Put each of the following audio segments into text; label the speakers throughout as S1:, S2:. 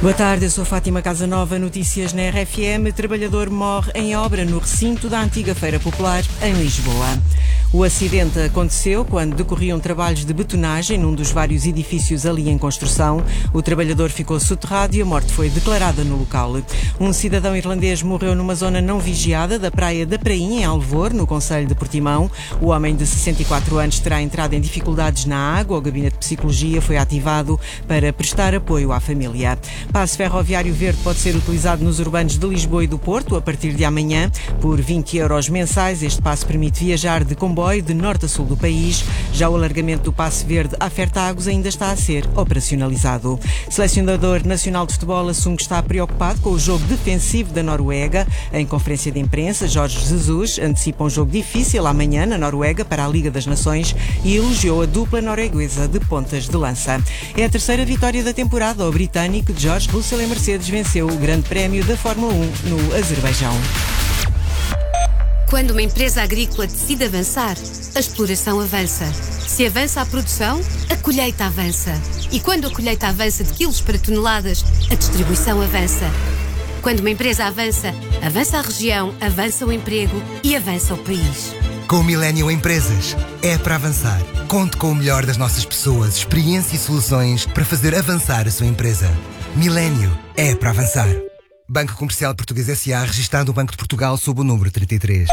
S1: Boa tarde, eu sou Fátima Casanova, notícias na RFM. Trabalhador morre em obra no recinto da antiga Feira Popular, em Lisboa. O acidente aconteceu quando decorriam trabalhos de betonagem num dos vários edifícios ali em construção. O trabalhador ficou soterrado e a morte foi declarada no local. Um cidadão irlandês morreu numa zona não vigiada da Praia da Prainha, em Alvor, no concelho de Portimão. O homem de 64 anos terá entrado em dificuldades na água. O Gabinete de Psicologia foi ativado para prestar apoio à família. Passe ferroviário verde pode ser utilizado nos urbanos de Lisboa e do Porto a partir de amanhã. Por 20 euros mensais, este passe permite viajar de comboio de norte a sul do país. Já o alargamento do passe verde à Fertagos ainda está a ser operacionalizado. Selecionador nacional de futebol assume que está preocupado com o jogo defensivo da Noruega. Em conferência de imprensa, Jorge Jesus antecipa um jogo difícil amanhã na Noruega para a Liga das Nações e elogiou a dupla norueguesa de pontas de lança. É a terceira vitória da temporada. O britânico George Russell em Mercedes venceu o Grande Prémio da Fórmula 1 no Azerbaijão.
S2: Quando uma empresa agrícola decide avançar, a exploração avança. Se avança a produção, a colheita avança. E quando a colheita avança de quilos para toneladas, a distribuição avança. Quando uma empresa avança, avança a região, avança o emprego e avança o país.
S3: Com o Millennium Empresas, é para avançar. Conte com o melhor das nossas pessoas, experiência e soluções para fazer avançar a sua empresa. Millennium é para avançar. Banco Comercial Português S.A., registado no Banco de Portugal sob o número 33.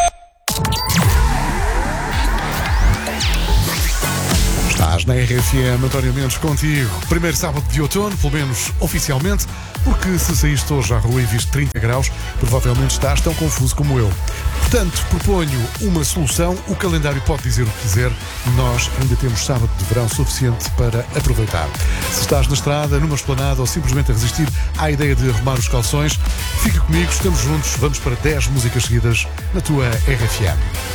S4: Estás na RFM, António Mendes contigo. Primeiro sábado de outono, pelo menos oficialmente, porque se saíste hoje à rua e viste 30 graus, provavelmente estás tão confuso como eu. Portanto, proponho uma solução. O calendário pode dizer o que quiser. Nós ainda temos sábado de verão suficiente para aproveitar. Se estás na estrada, numa esplanada ou simplesmente a resistir à ideia de arrumar os calções, fica comigo, estamos juntos, vamos para 10 músicas seguidas na tua RFM.